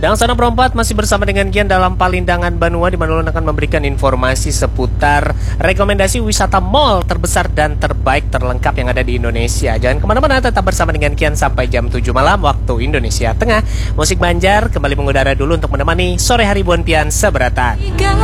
Dan Sana Perempat masih bersama dengan Gian dalam Palindangan Banua, di mana Ulun akan memberikan informasi seputar rekomendasi wisata mall terbesar dan terbaik terlengkap yang ada di Indonesia. Jangan kemana-mana, tetap bersama dengan Gian sampai jam 7 malam waktu Indonesia Tengah. Musik Banjar kembali mengudara dulu untuk menemani sore hari Buan Pian seberatan.